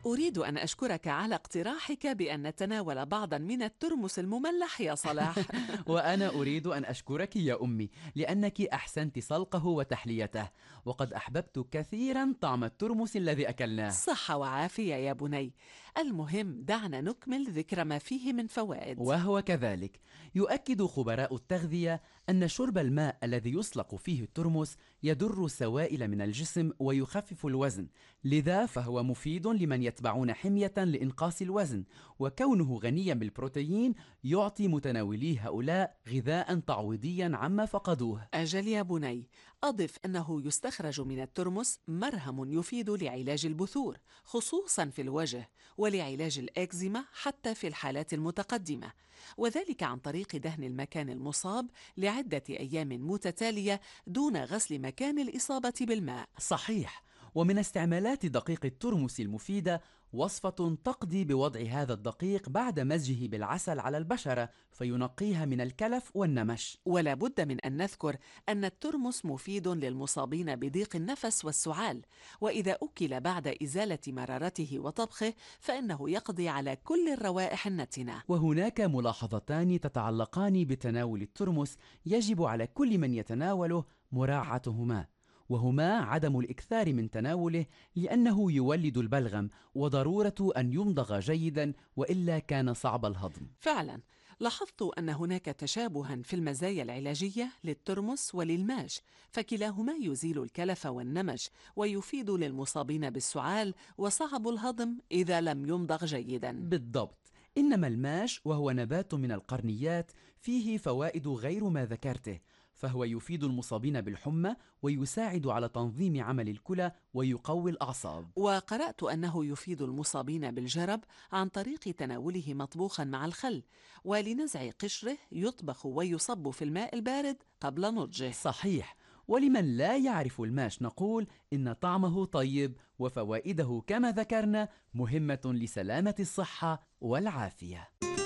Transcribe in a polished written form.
أريد أن أشكرك على اقتراحك بأن نتناول بعضا من الترمس المملح يا صلاح. وأنا أريد أن أشكرك يا أمي لأنك أحسنت سلقه وتحليته، وقد أحببت كثيرا طعم الترمس الذي أكلناه. صحة وعافية يا بني. المهم دعنا نكمل ذكر ما فيه من فوائد. وهو كذلك يؤكد خبراء التغذية أن شرب الماء الذي يسلق فيه الترمس يدر سوائل من الجسم ويخفف الوزن، لذا فهو مفيد لمن يتبعون حمية لإنقاص الوزن، وكونه غنيا بالبروتين يعطي متناولي هؤلاء غذاء تعويضيا عما فقدوه. أجل يا بني، أضف أنه يستخرج من الترمس مرهم يفيد لعلاج البثور خصوصا في الوجه، ولعلاج الإكزيما حتى في الحالات المتقدمة، وذلك عن طريق دهن المكان المصاب لعدة أيام متتالية دون غسل مكان الإصابة بالماء. صحيح. ومن استعمالات دقيق الترمس المفيدة وصفة تقضي بوضع هذا الدقيق بعد مزجه بالعسل على البشرة فينقيها من الكلف والنمش. ولا بد من أن نذكر أن الترمس مفيد للمصابين بضيق النفس والسعال، وإذا أكل بعد إزالة مرارته وطبخه فإنه يقضي على كل الروائح النتنة. وهناك ملاحظتان تتعلقان بتناول الترمس يجب على كل من يتناوله مراعاتهما، وهما عدم الإكثار من تناوله لأنه يولد البلغم، وضرورة أن يمضغ جيدا وإلا كان صعب الهضم. فعلا لاحظت أن هناك تشابها في المزايا العلاجية للترمس وللماش، فكلاهما يزيل الكلف والنمش ويفيد للمصابين بالسعال وصعب الهضم إذا لم يمضغ جيدا. بالضبط. إنما الماش وهو نبات من القرنيات فيه فوائد غير ما ذكرته، فهو يفيد المصابين بالحمى ويساعد على تنظيم عمل الكلى ويقوي الأعصاب. وقرأت أنه يفيد المصابين بالجرب عن طريق تناوله مطبوخا مع الخل، ولنزع قشره يطبخ ويصب في الماء البارد قبل نضجه. صحيح. ولمن لا يعرف الماش نقول إن طعمه طيب وفوائده كما ذكرنا مهمة لسلامة الصحة والعافية.